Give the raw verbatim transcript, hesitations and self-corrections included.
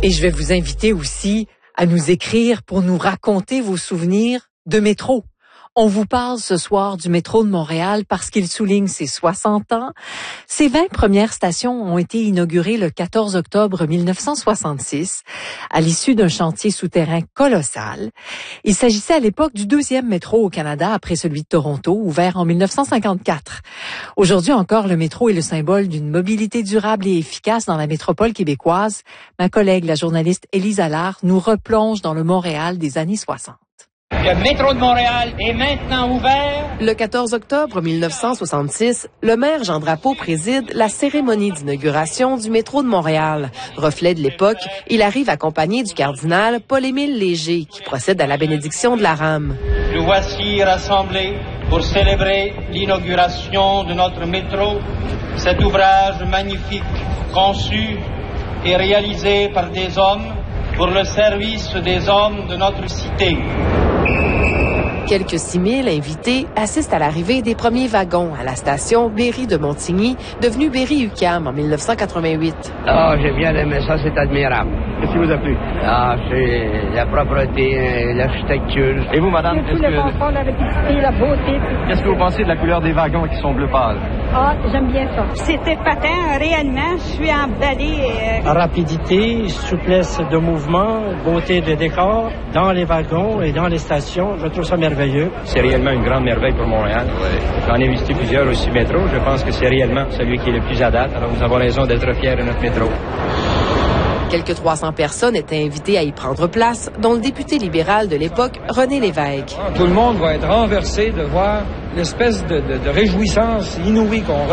Et je vais vous inviter aussi à nous écrire pour nous raconter vos souvenirs de métro. On vous parle ce soir du métro de Montréal parce qu'il souligne ses soixante ans. Ses vingt premières stations ont été inaugurées le quatorze octobre mille neuf cent soixante-six à l'issue d'un chantier souterrain colossal. Il s'agissait à l'époque du deuxième métro au Canada après celui de Toronto, ouvert en mille neuf cent cinquante-quatre. Aujourd'hui encore, le métro est le symbole d'une mobilité durable et efficace dans la métropole québécoise. Ma collègue, la journaliste Élise Allard, nous replonge dans le Montréal des années soixante. Le métro de Montréal est maintenant ouvert. Le quatorze octobre mille neuf cent soixante-six, le maire Jean Drapeau préside la cérémonie d'inauguration du métro de Montréal. Reflet de l'époque, il arrive accompagné du cardinal Paul-Émile Léger, qui procède à la bénédiction de la rame. Nous voici rassemblés pour célébrer l'inauguration de notre métro, cet ouvrage magnifique conçu et réalisé par des hommes pour le service des hommes de notre cité. Quelques six mille invités assistent à l'arrivée des premiers wagons à la station Berry de Montigny, devenue Berry-U Q A M en mille neuf cent quatre-vingt-huit. Ah, j'ai bien aimé ça, c'est admirable. Qu'est-ce qui vous a plu? Ah, c'est la propreté, l'architecture. Et vous, madame, tout le confort, la rapidité, la beauté. Qu'est-ce que vous pensez de la couleur des wagons qui sont bleu pâle? Ah, j'aime bien ça. C'était patent, réellement, je suis emballée. Euh... Rapidité, souplesse de mouvement, beauté de décor dans les wagons et dans les stations, je trouve ça merveilleux. C'est réellement une grande merveille pour Montréal. Ouais. J'en ai visité plusieurs aussi métro. Je pense que c'est réellement celui qui est le plus à date. Alors nous avons raison d'être fiers de notre métro. Quelques trois cents personnes étaient invitées à y prendre place, dont le député libéral de l'époque, René Lévesque. Tout le monde va être renversé de voir l'espèce de, de, de réjouissance inouïe qu'on